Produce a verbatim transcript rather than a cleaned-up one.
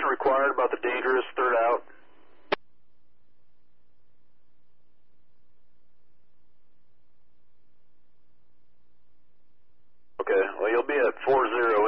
required about the dangerous third out. Okay, well, you'll be at four zero